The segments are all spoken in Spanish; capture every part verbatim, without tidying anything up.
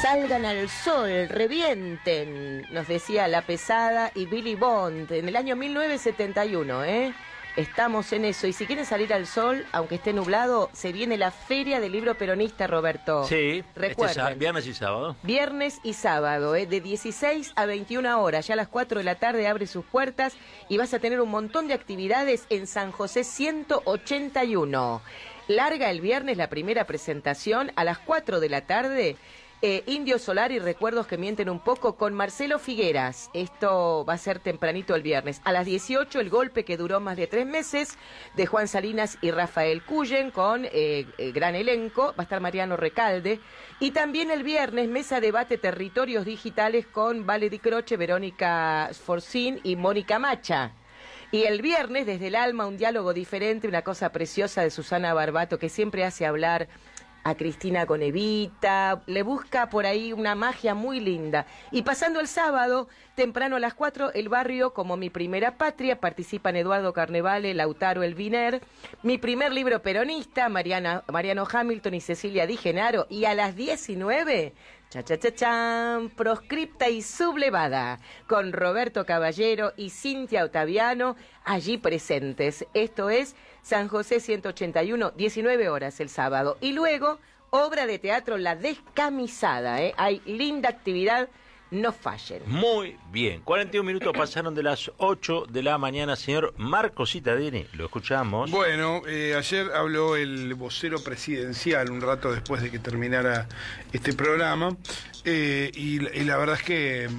salgan al sol, revienten, nos decía La Pesada y Billy Bond en el año mil novecientos setenta y uno, ¿eh? Estamos en eso. Y si quieren salir al sol, aunque esté nublado, se viene la Feria del Libro Peronista, Roberto. Sí, recuerden. Este viernes y sábado. Viernes y sábado, ¿eh? De dieciséis a veintiuna horas. Ya a las cuatro de la tarde abre sus puertas y vas a tener un montón de actividades en San José ciento ochenta y uno. Larga el viernes la primera presentación a las cuatro de la tarde. Eh, Indio Solar y Recuerdos que Mienten un Poco con Marcelo Figueras. Esto va a ser tempranito el viernes. A las dieciocho, El Golpe que duró más de tres meses, de Juan Salinas y Rafael Cuyen, con eh, el gran elenco. Va a estar Mariano Recalde. Y también el viernes, Mesa Debate Territorios Digitales con Vale Di Croce, Verónica Sforcín y Mónica Macha. Y el viernes, Desde el Alma, un diálogo diferente, una cosa preciosa de Susana Barbato, que siempre hace hablar a Cristina con Evita, le busca por ahí una magia muy linda. Y pasando el sábado, temprano a las cuatro, El Barrio como Mi Primera Patria, participan Eduardo Carnevale, Lautaro Elviner, Mi Primer Libro Peronista, Mariana, Mariano Hamilton y Cecilia Di Genaro, y a las diecinueve, cha cha cha chan, Proscripta y Sublevada, con Roberto Caballero y Cintia Ottaviano allí presentes. Esto es San José ciento ochenta y uno, diecinueve horas el sábado. Y luego, obra de teatro La Descamisada, ¿eh? Hay linda actividad, no fallen. Muy bien, cuarenta y un minutos pasaron de las ocho de la mañana, señor Marco Cittadini, lo escuchamos. Bueno, eh, ayer habló el vocero presidencial un rato después de que terminara este programa, eh, y, y la verdad es que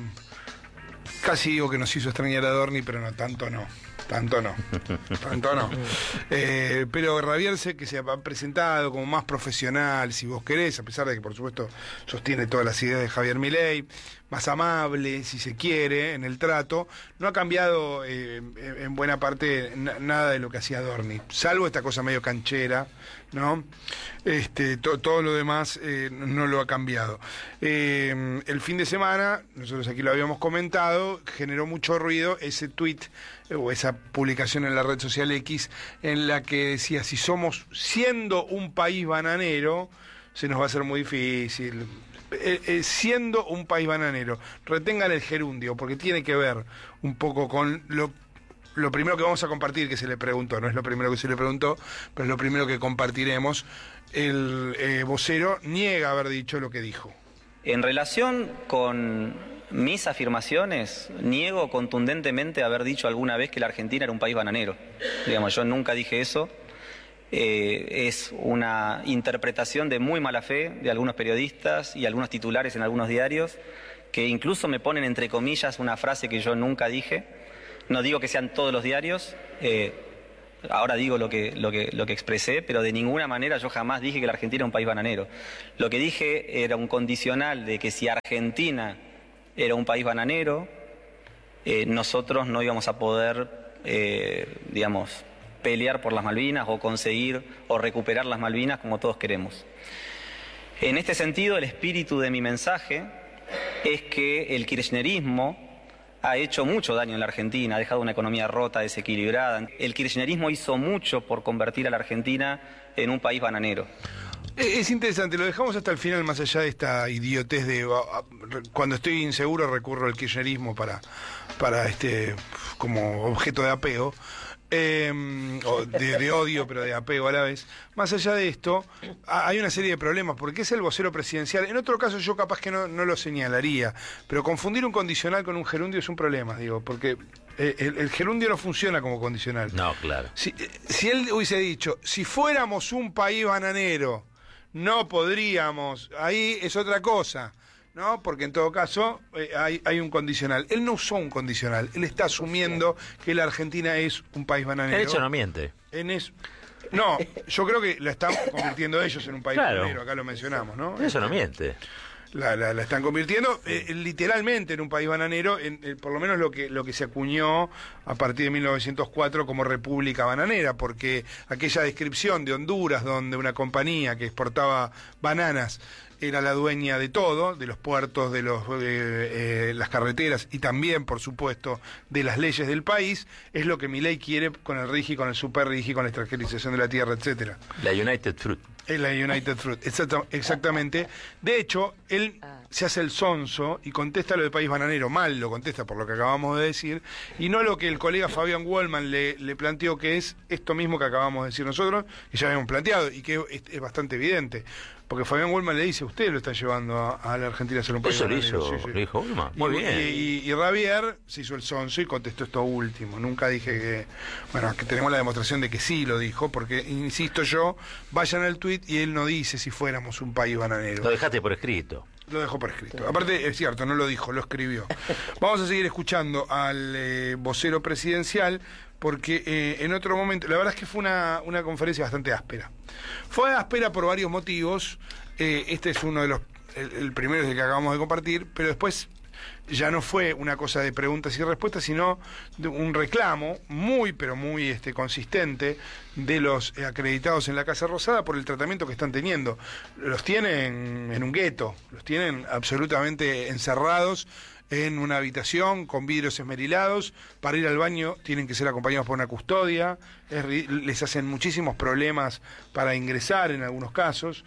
casi digo que nos hizo extrañar a Adorni, pero no, tanto no. Tanto no, tanto no. Eh, pero Ravierse, que se ha presentado como más profesional, si vos querés, a pesar de que por supuesto sostiene todas las ideas de Javier Milei, más amable, si se quiere, en el trato, no ha cambiado eh, en buena parte na nada de lo que hacía Adorni, salvo esta cosa medio canchera, ¿no? Este, to todo lo demás eh, no lo ha cambiado. Eh, el fin de semana, nosotros aquí lo habíamos comentado, generó mucho ruido ese tuit o esa publicación en la red social X en la que decía, si somos, siendo un país bananero, se nos va a hacer muy difícil. Eh, eh, siendo un país bananero, retengan el gerundio, porque tiene que ver un poco con lo, lo primero que vamos a compartir, que se le preguntó, no es lo primero que se le preguntó, pero es lo primero que compartiremos. El eh, vocero niega haber dicho lo que dijo. En relación con mis afirmaciones, niego contundentemente haber dicho alguna vez que la Argentina era un país bananero. Digamos, yo nunca dije eso. Eh, es una interpretación de muy mala fe de algunos periodistas y algunos titulares en algunos diarios que incluso me ponen entre comillas una frase que yo nunca dije. No digo que sean todos los diarios, eh, ahora digo lo que, lo, que, lo que expresé, pero de ninguna manera yo jamás dije que la Argentina era un país bananero. Lo que dije era un condicional de que si Argentina era un país bananero, eh, nosotros no íbamos a poder, eh, digamos, pelear por las Malvinas o conseguir o recuperar las Malvinas como todos queremos. En este sentido, el espíritu de mi mensaje es que el kirchnerismo ha hecho mucho daño en la Argentina, ha dejado una economía rota, desequilibrada. El kirchnerismo hizo mucho por convertir a la Argentina en un país bananero. Es interesante, lo dejamos hasta el final, más allá de esta idiotez de cuando estoy inseguro recurro al kirchnerismo para, para este como objeto de apego. Eh, o de, de odio, pero de apego a la vez. Más allá de esto, hay una serie de problemas, porque es el vocero presidencial. En otro caso yo capaz que no, no lo señalaría, pero confundir un condicional con un gerundio es un problema, digo, porque el, el gerundio no funciona como condicional. No, claro. Si, si él hubiese dicho, si fuéramos un país bananero, no podríamos, ahí es otra cosa, ¿no? Porque en todo caso eh, hay, hay un condicional. Él no usó un condicional, él está asumiendo que la Argentina es un país bananero. De hecho no miente. En eso. No, yo creo que la están convirtiendo ellos en un país claro. bananero, acá lo mencionamos, ¿no? Eso no miente. La, la, la están convirtiendo eh, literalmente en un país bananero, en, en, por lo menos lo que, lo que se acuñó a partir de mil novecientos cuatro como república bananera, porque aquella descripción de Honduras donde una compañía que exportaba bananas era la dueña de todo, de los puertos, de los, eh, eh, las carreteras y también, por supuesto, de las leyes del país, es lo que Milei quiere con el RIGI, con el Super RIGI, con la extranjerización de la tierra, etcétera. La United Fruit. Es la United Fruit, exacta, exactamente. De hecho, él se hace el sonso y contesta lo de país bananero, mal lo contesta por lo que acabamos de decir, y no lo que el colega Fabián Wallman le, le planteó, que es esto mismo que acabamos de decir nosotros, que ya habíamos planteado y que es, es bastante evidente. Porque Fabián Wallman le dice, usted lo está llevando a, a la Argentina a ser un país Eso lo bananero. hizo, Sí, sí. lo dijo Wallman. Muy y, bien. Y, y, y Ravier se hizo el sonso y contestó esto último. Nunca dije que... Bueno, que tenemos la demostración de que sí lo dijo, porque, insisto yo, vayan al tuit y él no dice si fuéramos un país bananero. Lo dejaste por escrito. Lo dejó por escrito. Aparte, es cierto, no lo dijo, lo escribió. Vamos a seguir escuchando al eh, vocero presidencial, porque eh, en otro momento, la verdad es que fue una, una conferencia bastante áspera. Fue áspera por varios motivos. Eh, este es uno de los, el, el primero es el que acabamos de compartir, pero después ya no fue una cosa de preguntas y respuestas, sino de un reclamo muy, pero muy este, consistente de los eh, acreditados en la Casa Rosada por el tratamiento que están teniendo. Los tienen en un gueto, los tienen absolutamente encerrados en una habitación con vidrios esmerilados. Para ir al baño tienen que ser acompañados por una custodia, es, les hacen muchísimos problemas para ingresar en algunos casos.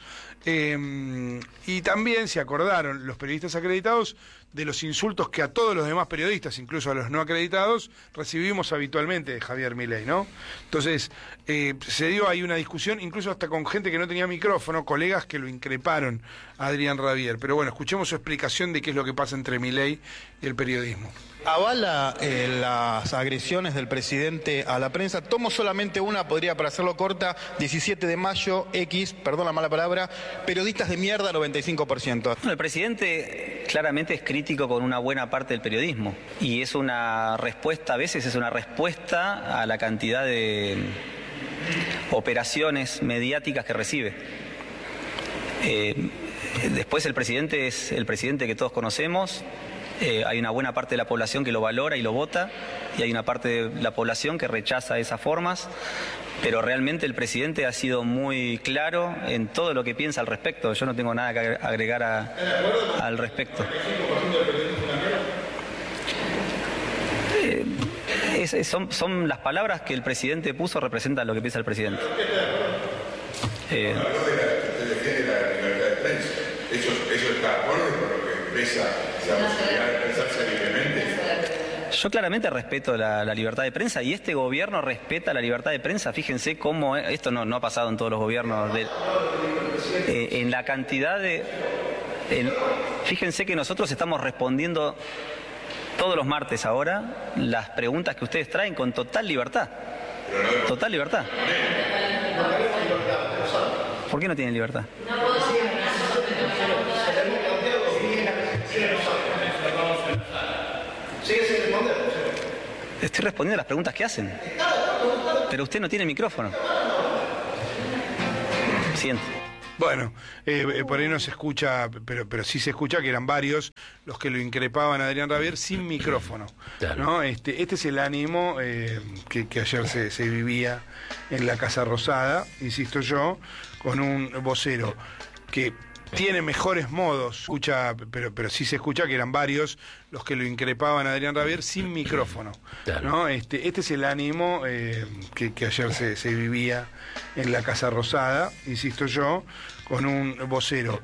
Eh, y también se acordaron los periodistas acreditados de los insultos que a todos los demás periodistas, incluso a los no acreditados, recibimos habitualmente de Javier Milei, ¿no? Entonces, eh, se dio ahí una discusión, incluso hasta con gente que no tenía micrófono, colegas que lo increparon a Adrián Ravier. Pero bueno, escuchemos su explicación de qué es lo que pasa entre Milei y el periodismo. ¿Avala eh, las agresiones del presidente a la prensa? Tomo solamente una, podría para hacerlo corta, diecisiete de mayo, X, perdón la mala palabra, periodistas de mierda, noventa y cinco por ciento. Bueno, el presidente claramente es crítico con una buena parte del periodismo y es una respuesta, a veces es una respuesta a la cantidad de operaciones mediáticas que recibe. Eh, después el presidente es el presidente que todos conocemos. Eh, hay una buena parte de la población que lo valora y lo vota, y hay una parte de la población que rechaza esas formas, pero realmente el presidente ha sido muy claro en todo lo que piensa al respecto. Yo no tengo nada que agregar a, al respecto. Eh, es, es, son, son las palabras que el presidente puso, representan lo que piensa el presidente. Eh, ¿Eso, eso está acorde con lo que expresa la posibilidad de expresarse libremente? Yo claramente respeto la, la libertad de prensa y este gobierno respeta la libertad de prensa. Fíjense cómo esto no, no ha pasado en todos los gobiernos. De, eh, en la cantidad de... En, fíjense que nosotros estamos respondiendo todos los martes ahora las preguntas que ustedes traen con total libertad. Total libertad. ¿Por qué no tienen libertad? Estoy respondiendo a las preguntas que hacen. Pero usted no tiene micrófono. Siente. Bueno, eh, eh, por ahí no se escucha, pero, pero sí se escucha que eran varios los que lo increpaban a Adrián Ravier sin micrófono. Claro. ¿No? Este, este es el ánimo eh, que, que ayer se, se vivía en la Casa Rosada, insisto yo, con un vocero que tiene mejores modos, escucha, pero, pero sí se escucha que eran varios los que lo increpaban a Adrián Ravier sin micrófono. Claro. ¿No? Este, este es el ánimo eh, que, que ayer se, se vivía en la Casa Rosada, insisto yo, con un vocero